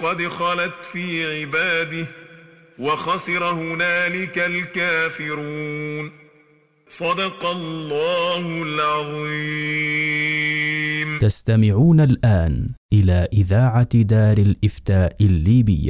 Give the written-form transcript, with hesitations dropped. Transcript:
قد خلت في عباده وخسر هنالك الكافرون. صدق الله العظيم. تستمعون الآن إلى إذاعة دار الإفتاء الليبية.